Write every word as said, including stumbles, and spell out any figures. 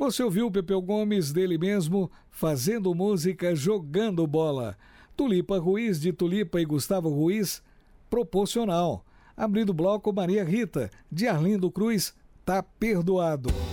Você ouviu Pepeu Gomes, dele mesmo, Fazendo Música, Jogando Bola. Tulipa Ruiz, de Tulipa e Gustavo Ruiz, Proporcional. Abrindo o bloco, Maria Rita, de Arlindo Cruz, Tá Perdoado.